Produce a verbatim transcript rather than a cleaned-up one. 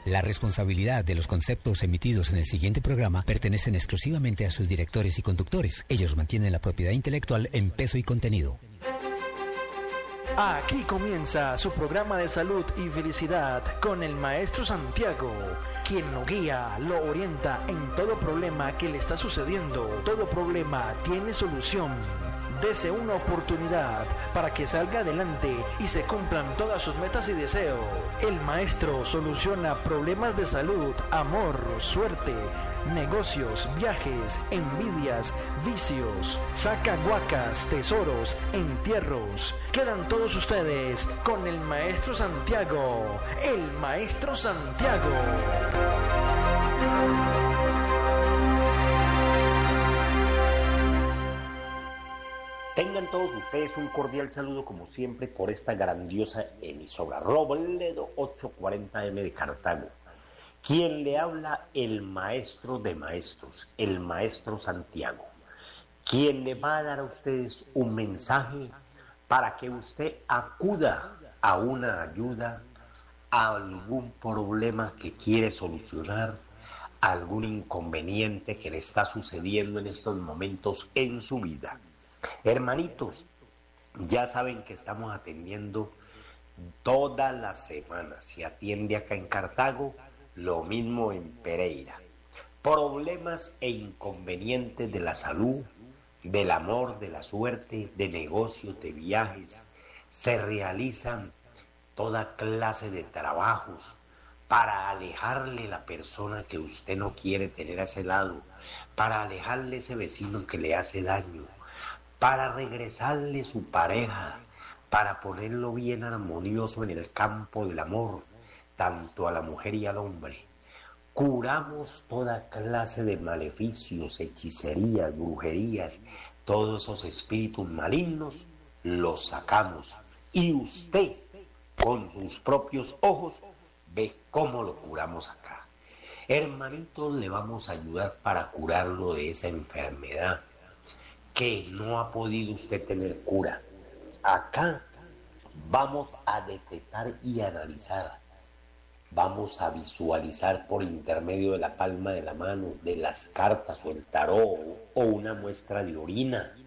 La responsabilidad de los conceptos emitidos en el siguiente programa pertenecen exclusivamente a sus directores y conductores. Ellos mantienen la propiedad intelectual en peso y contenido. Aquí comienza su programa de salud y felicidad con el maestro Santiago, quien lo guía, lo orienta en todo problema que le está sucediendo. Todo problema tiene solución. Dese una oportunidad para que salga adelante y se cumplan todas sus metas y deseos. El maestro soluciona problemas de salud, amor, suerte, negocios, viajes, envidias, vicios, saca guacas, tesoros, entierros. Quedan todos ustedes con el maestro Santiago, el maestro Santiago. Tengan todos ustedes un cordial saludo como siempre por esta grandiosa emisora Robledo ochocientos cuarenta eme de Cartago. Quien le habla, el maestro de maestros, el maestro Santiago, quien le va a dar a ustedes un mensaje para que usted acuda a una ayuda, a algún problema que quiere solucionar, algún inconveniente que le está sucediendo en estos momentos en su vida. Hermanitos, ya saben que estamos atendiendo todas las semanas. Se atiende acá en Cartago, lo mismo en Pereira. Problemas e inconvenientes de la salud, del amor, de la suerte, de negocios, de viajes. Se realizan toda clase de trabajos para alejarle la persona que usted no quiere tener a ese lado, para alejarle ese vecino que le hace daño, para regresarle su pareja, para ponerlo bien armonioso en el campo del amor, tanto a la mujer y al hombre. Curamos toda clase de maleficios, hechicerías, brujerías, todos esos espíritus malignos, los sacamos. Y usted, con sus propios ojos, ve cómo lo curamos acá. Hermanitos, le vamos a ayudar para curarlo de esa enfermedad que no ha podido usted tener cura. Acá vamos a detectar y analizar, vamos a visualizar por intermedio de la palma de la mano, de las cartas o el tarot o una muestra de orina,